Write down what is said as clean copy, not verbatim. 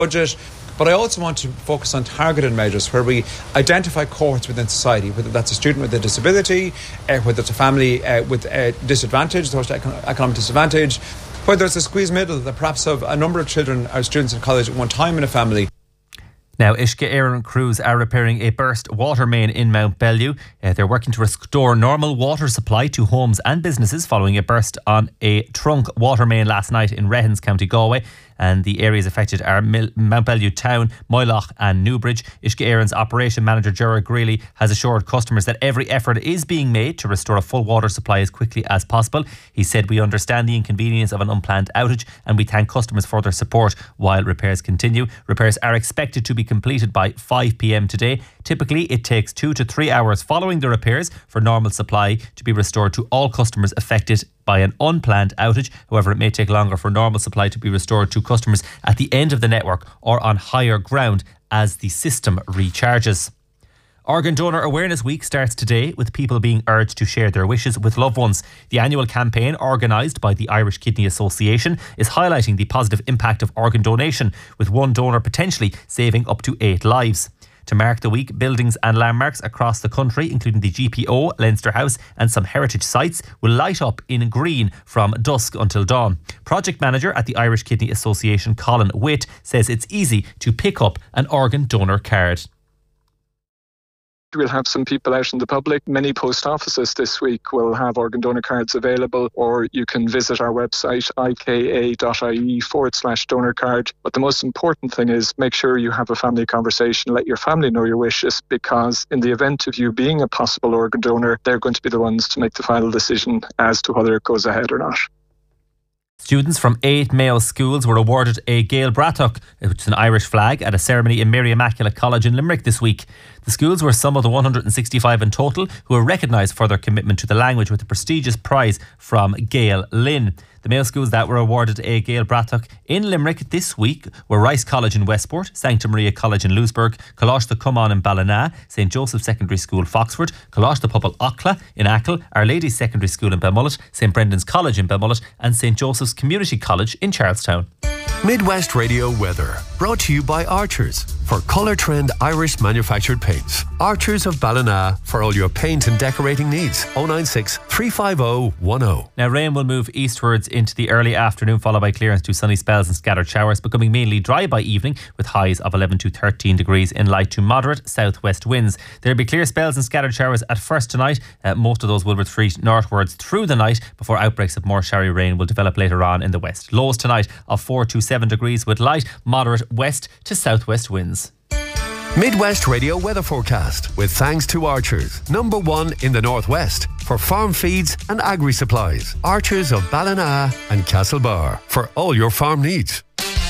budget. But I also want to focus on targeted measures where we identify cohorts within society, whether that's a student with a disability, whether it's a family with a disadvantage, social economic disadvantage, whether it's a squeezed middle that perhaps have a number of children or students in college at one time in a family. Now, Uisce Éireann crews are repairing a burst water main in Mount Bellew. They're working to restore normal water supply to homes and businesses following a burst on a trunk water main last night in Rehens, County Galway. And the areas affected are Mount Bellew Town, Moylach and Newbridge. Uisce Éireann's operation manager Gerard Greeley has assured customers that every effort is being made to restore a full water supply as quickly as possible. He said, "We understand the inconvenience of an unplanned outage and we thank customers for their support while repairs continue." Repairs are expected to be completed by 5 p.m. today. Typically, it takes 2 to 3 hours following the repairs for normal supply to be restored to all customers affected by an unplanned outage. However, it may take longer for normal supply to be restored to customers at the end of the network or on higher ground as the system recharges. Organ Donor Awareness Week starts today with people being urged to share their wishes with loved ones. The annual campaign, organised by the Irish Kidney Association, is highlighting the positive impact of organ donation, with one donor potentially saving up to 8 lives. To mark the week, buildings and landmarks across the country, including the GPO, Leinster House and some heritage sites, will light up in green from dusk until dawn. Project manager at the Irish Kidney Association, Colin Witt, says it's easy to pick up an organ donor card. We'll have some people out in the public. Many post offices this week will have organ donor cards available, or you can visit our website ika.ie/donor card. But the most important thing is make sure you have a family conversation. Let your family know your wishes, because in the event of you being a possible organ donor, they're going to be the ones to make the final decision as to whether it goes ahead or not. Students from 8 Mayo schools were awarded a Gael Bratach, which is an Irish flag, at a ceremony in Mary Immaculate College in Limerick this week. The schools were some of the 165 in total who were recognised for their commitment to the language with the prestigious prize from Gael Lynn. The Mayo schools that were awarded a Gael Bratach in Limerick this week were Rice College in Westport, Sancta Maria College in Louisburgh, Coláiste the Cumán in Ballina, St Joseph's Secondary School Foxford, Coláiste the Pobal Ochla in Achill, Our Lady's Secondary School in Belmullet, St Brendan's College in Belmullet and St Joseph's Community College in Charlestown. Midwest Radio weather, brought to you by Archers for Colour Trend Irish manufactured paints. Archers of Ballina for all your paint and decorating needs. 096 350 10. Now, rain will move eastwards into the early afternoon, followed by clearance to sunny spells and scattered showers, becoming mainly dry by evening with highs of 11 to 13 degrees in light to moderate southwest winds. There'll be clear spells and scattered showers at first tonight. Most of those will retreat northwards through the night before outbreaks of more showery rain will develop later on in the west. Lows tonight of 4 to 7 degrees with light, moderate west to southwest winds. Midwest Radio weather forecast with thanks to Archers, #1 in the northwest for farm feeds and agri supplies. Archers of Ballina and Castlebar for all your farm needs.